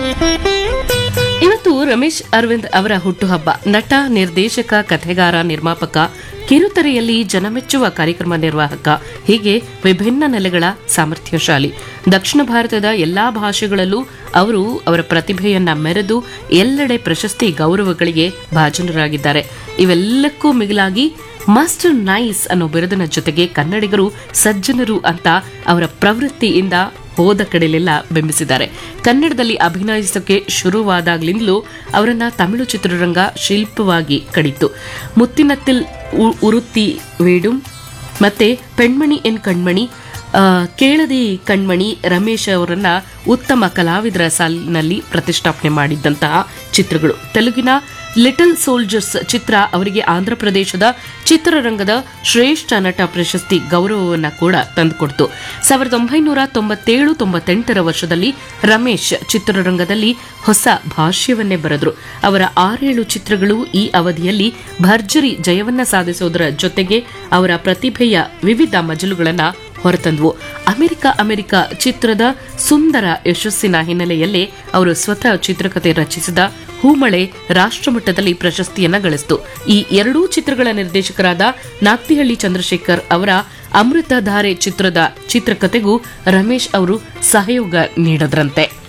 ಇವತ್ತು ರಮೇಶ್ ಅರವಿಂದ್ ಅವರ ಹುಟ್ಟುಹಬ್ಬ. ನಟ, ನಿರ್ದೇಶಕ, ಕಥೆಗಾರ, ನಿರ್ಮಾಪಕ, ಕಿರುತೆರೆಯಲ್ಲಿ ಜನಮೆಚ್ಚುವ ಕಾರ್ಯಕ್ರಮ ನಿರ್ವಾಹಕ, ಹೀಗೆ ವಿಭಿನ್ನ ನೆಲೆಗಳ ಸಾಮರ್ಥ್ಯಶಾಲಿ. ದಕ್ಷಿಣ ಭಾರತದ ಎಲ್ಲಾ ಭಾಷೆಗಳಲ್ಲೂ ಅವರು ಅವರ ಪ್ರತಿಭೆಯನ್ನ ಮೆರೆದು ಎಲ್ಲೆಡೆ ಪ್ರಶಸ್ತಿ ಗೌರವಗಳಿಗೆ ಭಾಜನರಾಗಿದ್ದಾರೆ. ಇವೆಲ್ಲಕ್ಕೂ ಮಿಗಿಲಾಗಿ ಮಾಸ್ಟರ್ ನೈಸ್ ಅನ್ನೋ ಬಿರುದಿನ ಜೊತೆಗೆ ಕನ್ನಡಿಗರು ಸಜ್ಜನರು ಅಂತ ಅವರ ಪ್ರವೃತ್ತಿಯಿಂದ ಹೋದ ಕಡೆಲೆಲ್ಲ ಬಿಂಬಿಸಿದ್ದಾರೆ. ಕನ್ನಡದಲ್ಲಿ ಅಭಿನಯಿಸೋಕೆ ಶುರುವಾದಾಗ್ಲಿಂದಲೂ ಅವರನ್ನ ತಮಿಳು ಚಿತ್ರರಂಗ ಶಿಲ್ಪವಾಗಿ ಕಡಿತು. ಮುತ್ತಿನತ್ತಿಲ್ ಉರುತ್ತಿ ವೇಡುಂ ಮತ್ತೆ ಪೆಣ್ಮಣಿ ಎನ್ ಕಣ್ಮಣಿ, ಕೇಳದಿ ಕಣ್ಮಣಿ ರಮೇಶ್ ಅವರನ್ನ ಉತ್ತಮ ಕಲಾವಿದರ ಸಾಲಿನಲ್ಲಿ ಪ್ರತಿಷ್ಠಾಪನೆ ಮಾಡಿದ್ದಂತಹ ಚಿತ್ರಗಳು. ತೆಲುಗಿನ ಲಿಟಲ್ ಸೋಲ್ಜರ್ಸ್ ಚಿತ್ರ ಅವರಿಗೆ ಆಂಧ್ರಪ್ರದೇಶದ ಚಿತ್ರರಂಗದ ಶ್ರೇಷ್ಠ ನಟ ಪ್ರಶಸ್ತಿ ಗೌರವವನ್ನು ಕೂಡ ತಂದುಕೊಡ್ತು. 1997-98 ವರ್ಷದಲ್ಲಿ ರಮೇಶ್ ಚಿತ್ರರಂಗದಲ್ಲಿ ಹೊಸ ಭಾಷ್ಯವನ್ನೇ ಬರೆದ್ರು. ಅವರ 6-7 ಚಿತ್ರಗಳು ಈ ಅವಧಿಯಲ್ಲಿ ಭರ್ಜರಿ ಜಯವನ್ನ ಸಾಧಿಸೋದರ ಜೊತೆಗೆ ಅವರ ಪ್ರತಿಭೆಯ ವಿವಿಧ ಮಜಲುಗಳನ್ನು ಹೊರತಂದವು. ಅಮೆರಿಕ ಚಿತ್ರದ ಸುಂದರ ಯಶಸ್ಸಿನ ಹಿನ್ನೆಲೆಯಲ್ಲೇ ಅವರು ಸ್ವತಃ ಚಿತ್ರಕಥೆ ರಚಿಸಿದ ಹೂಮಳೆ ರಾಷ್ಟ್ರಮಟ್ಟದಲ್ಲಿ ಪ್ರಶಸ್ತಿಯನ್ನ ಗಳಿಸಿತು. ಈ ಎರಡೂ ಚಿತ್ರಗಳ ನಿರ್ದೇಶಕರಾದ ನಾಗ್ತಿಹಳ್ಳಿ ಚಂದ್ರಶೇಖರ್ ಅವರ ಅಮೃತಧಾರೆ ಚಿತ್ರದ ಚಿತ್ರಕಥೆಗೂ ರಮೇಶ್ ಅವರು ಸಹಯೋಗ ನೀಡಿದ್ರಂತೆ.